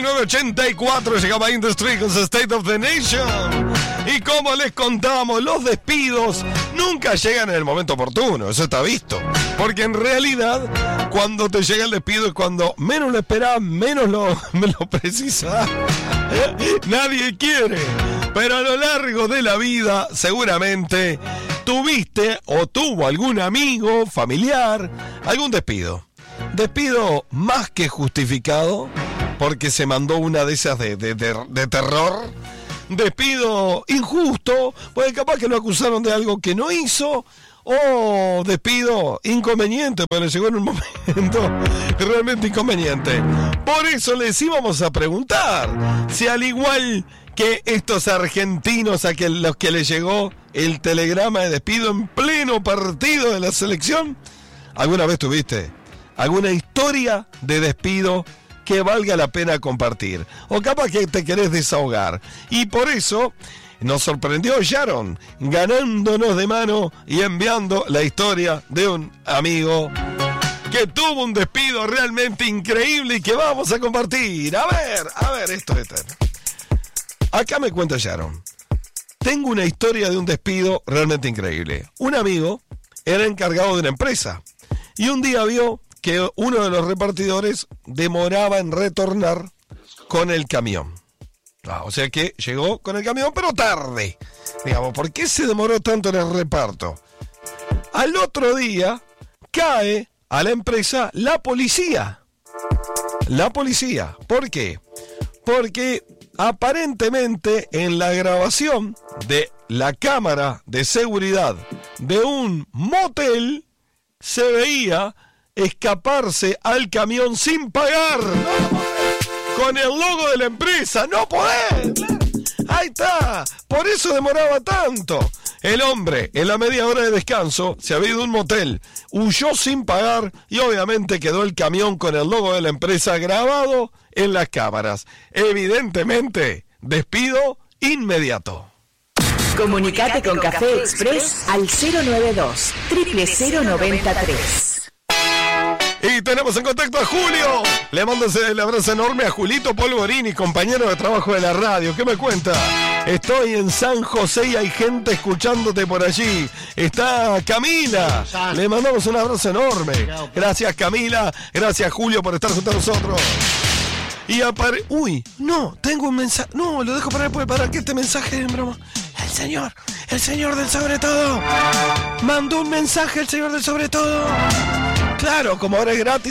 1984 llegaba Industry con State of the Nation. Y como les contamos, los despidos nunca llegan en el momento oportuno, eso está visto. Porque en realidad, cuando te llega el despido es cuando menos lo esperás, menos lo precisas. Nadie quiere. Pero a lo largo de la vida, seguramente tuviste o tuvo algún amigo, familiar, algún despido. Despido más que justificado, porque se mandó una de esas de terror. Despido injusto, porque capaz que lo acusaron de algo que no hizo. O despido inconveniente, pero llegó en un momento realmente inconveniente. Por eso les íbamos a preguntar si, al igual que estos argentinos a los que les llegó el telegrama de despido en pleno partido de la selección, ¿alguna vez tuviste alguna historia de despido que valga la pena compartir? O capaz que te querés desahogar. Y por eso nos sorprendió Sharon, ganándonos de mano y enviando la historia de un amigo que tuvo un despido realmente increíble y que vamos a compartir. A ver, esto. Acá me cuenta Sharon. Tengo una historia de un despido realmente increíble. Un amigo era encargado de una empresa y un día vio que uno de los repartidores demoraba en retornar con el camión. O sea que llegó con el camión, pero tarde. Digamos, ¿por qué se demoró tanto en el reparto? Al otro día cae a la empresa la policía. La policía. ¿Por qué? Porque aparentemente en la grabación de la cámara de seguridad de un motel se veía escaparse al camión sin pagar. Con el logo de la empresa, no podés. Ahí está, por eso demoraba tanto. El hombre, en la media hora de descanso, se había ido a un motel, huyó sin pagar y obviamente quedó el camión con el logo de la empresa grabado en las cámaras. Evidentemente, despido inmediato. Comunicate con Café Express al 092-000-903. Y tenemos en contacto a Julio. Le mando el abrazo enorme a Julito Polvorini, compañero de trabajo de la radio. ¿Qué me cuenta? Estoy en San José y hay gente escuchándote por allí. Está Camila. Le mandamos un abrazo enorme. Gracias, Camila. Gracias, Julio, por estar junto a nosotros. Y uy, no, tengo un mensaje. No, lo dejo para después, para que este mensaje es broma. El señor del sobre todo. Mandó un mensaje el señor del sobre todo. Claro, como ahora es gratis.